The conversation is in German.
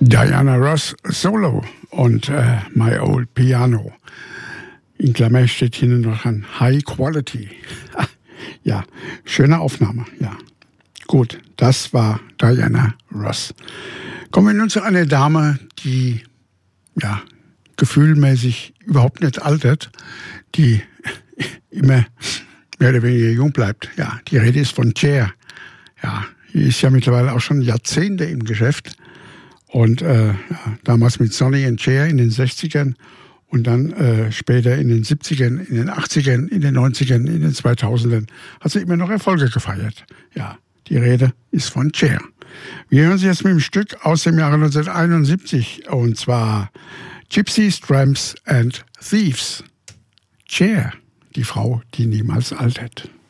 Diana Ross Solo und My Old Piano. In Klammer steht hier noch ein High Quality. Ja, schöne Aufnahme, ja. Gut, das war Diana Ross. Kommen wir nun zu einer Dame, die ja gefühlmäßig überhaupt nicht altert, die immer mehr oder weniger jung bleibt. Ja, die Rede ist von Cher. Ja, die ist ja mittlerweile auch schon Jahrzehnte im Geschäft. Und damals mit Sonny and Cher in den 60ern und dann später in den 70ern, in den 80ern, in den 90ern, in den 2000ern hat sie immer noch Erfolge gefeiert. Ja, die Rede ist von Cher. Wir hören sie jetzt mit dem Stück aus dem Jahre 1971 und zwar Gypsies, Tramps and Thieves. Cher, die Frau, die niemals altert.